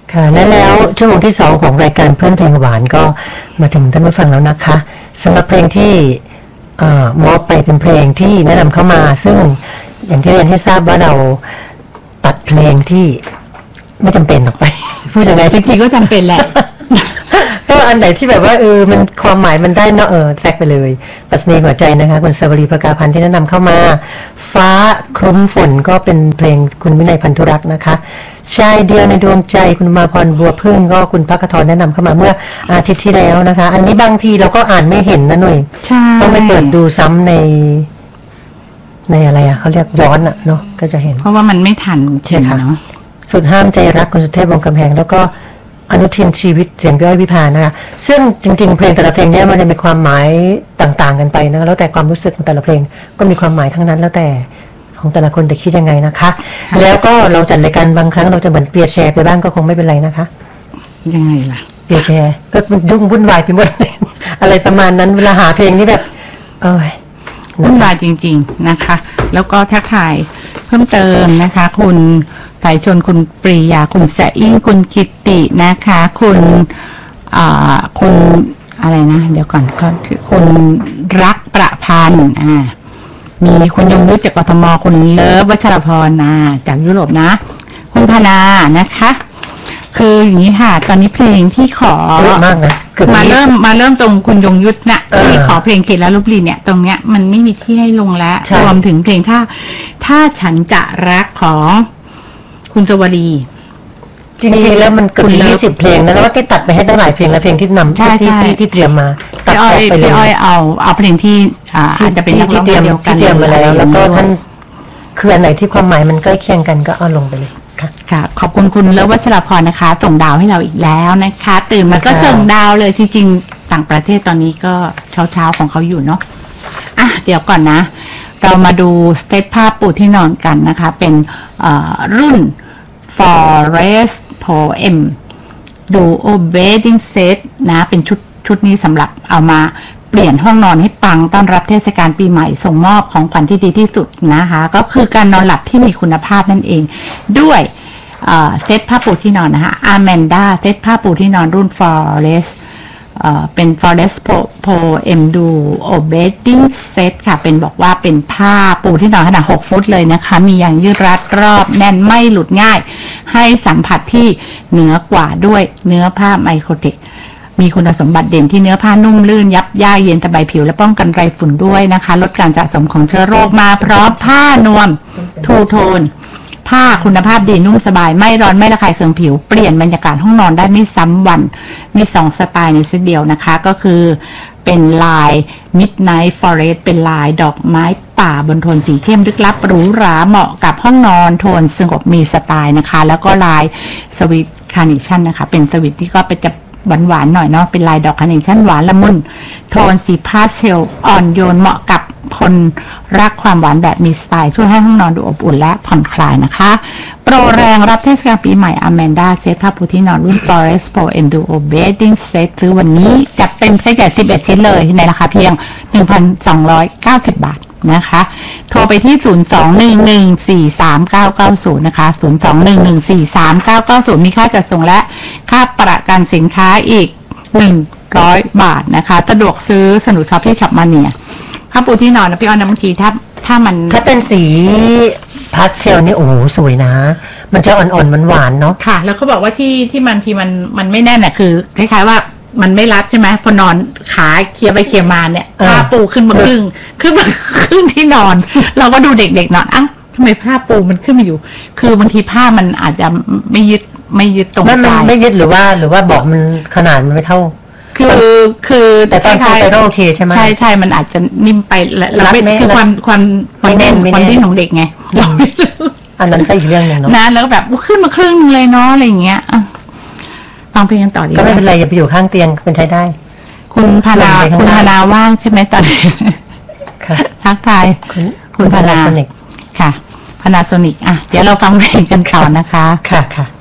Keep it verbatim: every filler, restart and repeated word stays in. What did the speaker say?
ค่ะและแล้วชั่วโมงที่สองของรายการเพื่อนเพลงหวานก็มาถึงท่านผู้ฟังแล้วนะคะสำหรับเพลงที่มอบไปเป็นเพลงที่แนะนำเข้ามาซึ่งอย่างที่เรียนให้ทราบว่าเราตัดเพลงที่ไม่จำเป็นออกไปพูดอย่างไรจริงๆก็จำเป็นแหละก็อันไหนที่แบบว่าเออมันความหมายมันได้เนาะเออแซกไปเลยปรัชนีหัวใจนะคะคุณสวรีภกาพันธ์ที่แนะนำเข้ามาฟ้าคลุ้มฝนก็เป็นเพลงคุณวินัยพันธุรักษ์นะคะชายเดียวในดวงใจคุณมาพรบัวพึ่งก็คุณภักทรแนะนำเข้ามาเมื่ออาทิตย์ที่แล้วนะคะอันนี้บางทีเราก็อ่านไม่เห็นนะหน่อยต้องไปเปิดดูซ้ำในในอะไรอะเขาเรียกย้อนอะเนาะก็จะเห็นเพราะว่ามันไม่ทันใช่ค่ะสุดห้ามใจรักคุณสุเทพวงศ์กำแพงแล้วก็อนุทินชีวิตเสียงพี่อ้อยวิภานะคะซึ่งจริงๆเพลงแต่ละเพลงเนี้ยมันจะมีความหมายต่างๆกันไปนะแล้วแต่ความรู้สึกของแต่ละเพลงก็มีความหมายทั้งนั้นแล้วแต่ของแต่ละคนจะคิดยังไงนะคะแล้วก็เราจัดรายการบางครั้งเราจะเหมือนเปียร์แชร์ไปบ้างก็คงไม่เป็นไรนะคะยังไงล่ะเปียร์แชร์ก็ยุ่งวุ่นวายไปหมดอะไรประมาณนั้นเวลาหาเพลงนี่แบบเอ้ยวุ่นวายจริงๆนะคะแล้วก็ทักทายเพิ่มเติมนะคะคุณสายชนคุณปรียาคุณแสอิ่งคุณกิตตินะคะคุณอ่าคุณอะไรนะเดี๋ยวก่อนก็คุณรักประพันธ์อ่ามีคุณยงยุทธจากกทมคุณเลิฟวัชรพรนะจากยุโรปนะคุณพนานะคะคืออย่างนี้ค่ะตอนนี้เพลงที่ขอมากนะมาเริ่มมาเริ่มตรงคุณยงยุทธนะที่ขอเพลงเขตและลพบุรีเนี่ยตรงเนี้ยมันไม่มีที่ให้ลงแล้วรวมถึงเพลงถ้าถ้าฉันจะรักของคุณสวรีจริงๆแล้วมันเกือบยี่สิบเพลงนะแล้วก็แกตัดไปให้ได้หลายเพลงแล้วเพลงที่นำที่ที่ที่เตรียมมาตัดออกไปเลยพี่อ้อยเอาเอาเพลงที่อาจจะเป็นที่เตรียมที่เตรียมมาแล้วแล้วก็ท่านคืออันไหนที่ความหมายมันใกล้เคียงกันก็เอาลงไปเลยค่ะค่ะขอบคุณคุณเลิศวัชรพรนะคะส่งดาวให้เราอีกแล้วนะคะตื่นมาก็ส่งดาวเลยจริงๆต่างประเทศตอนนี้ก็เช้าๆของเขาอยู่เนาะอ่ะเดี๋ยวก่อนนะเรามาดูสเตตภาพปูที่นอนกันนะคะเป็นรุ่น Forest Poem Duo Bedding Set นะเป็นชุดชุดนี้สำหรับเอามาเปลี่ยนห้องนอนให้ปังต้อนรับเทศกาลปีใหม่ส่งมอบของขวัญที่ดีที่สุดนะคะก็คือการนอนหลับที่มีคุณภาพนั่นเองด้วยเซตผ้าปูที่นอนนะคะอาแมนดาเซตผ้าปูที่นอนรุ่น Forest เป็น Forest Poem Duo Bedding Set ค่ะเป็นบอกว่าเป็นผ้าปูที่นอนขนาดหกฟุตเลยนะคะมีอย่างยืดรัดรอบแน่นไม่หลุดง่ายให้สัมผัสที่เหนือกว่าด้วยเนื้อผ้าไมโครเทคมีคุณสมบัติเด่นที่เนื้อผ้านุ่มลื่นยับย่ายเย็นสบายผิวและป้องกันไรฝุ่นด้วยนะคะลดการสะสมของเชื้อโรคมาพร้อมผ้านวมทูโทนผ้าคุณภาพดีนุ่มสบายไม่ร้อนไม่ระคายเคืองผิวเปลี่ยนบรรยากาศห้องนอนได้ไม่ซ้ำวันมีสองสไตล์ในเซตเดียวนะคะก็คือเป็นลาย Midnight Forest เป็นลายดอกไม้ป่าบนโทนสีเข้มลึกลับหรูหราเหมาะกับห้องนอนโทนสงบมีสไตล์นะคะแล้วก็ลายสวิตคาร์เนชั่นนะคะเป็นสวิตที่ก็เป็นจะหวานๆหน่อยเนาะเป็นลายดอกคาร์เนชั่นหวานละมุนโทนสีพาสเทลอ่อนโยนเหมาะกับคนรักความหวานแบบมีสไตล์ช่วยให้ห้องนอนดูอบอุ่นและผ่อนคลายนะคะโปรแรงรับเทศกาลปีใหม่อแมนดาเซตผ้าปูที่นอนรุ่น Forest Poem Duo Bedding Set ซื้อวันนี้จัดเต็มเซตใหญ่สิบเอ็ดชิ้นเลยในราคาเพียง หนึ่งพันสองร้อยเก้าสิบ บาทนะคะโทรไปที่ศูนย์ สอง หนึ่ง หนึ่ง สี่ สาม เก้า เก้า ศูนย์นะคะศูนย์ สอง หนึ่ง หนึ่ง สี่ สาม เก้า เก้า ศูนย์มีค่าจัดส่งและค่าประกันสินค้าอีกหนึ่งร้อยบาทนะคะสะดวกซื้อสนุกช็อปที่ช็อปมาเนี่ยผ้าปูที่นอนนะพี่อ้อนนะบางทีถ้าถ้ามันถ้าเป็นสีพาสเทลนี่โอ้โหสวยนะมันจะอ่อนๆมันหวานเนาะค่ะแล้วเขาบอกว่าที่ที่มันที่มันมันไม่แน่นน่ะคือคล้ายๆว่ามันไม่รัดใช่ไหมพอนอนขาเคลียไปเคลียมาเนี่ยผ้าปูขึ้นมาครึ่งขึ้นมาครึ่งที่นอนเราก็ดูเด็กๆนอนอ้าวทำไมผ้าปูมันขึ้นมาอยู่คือบางทีผ้ามันอาจจะไม่ยึดไม่ยึดตรงปลายไม่ยึดหรือว่าหรือว่าบอกมันขนาดมันไม่เท่าคือคือแต่ตอนไปก็โอเคใช่ไหมใช่ใช่มันอาจจะนิ่มไปแล้วไม่คือความความความเด่นความดิ้นของเด็กไงอันนั้นก็อีกเรื่องนึงเนาะนะแล้วแบบขึ้นมาครึ่งนึงเลยเนาะอะไรอย่างเงี้ยฟังเพลงกันต่อดีก็ไม่เป็นไรอย่าไปอยู่ข้างเตียงเป็นใช้ได้คุณพานาคุณพานาว่างใช่ไหมตอนนี้ทักทายคุณพานาโซนิกค่ะพานาโซนิกอ่ะเดี๋ยวเราฟังเพลงกันต่อนะคะค่ะค่ะ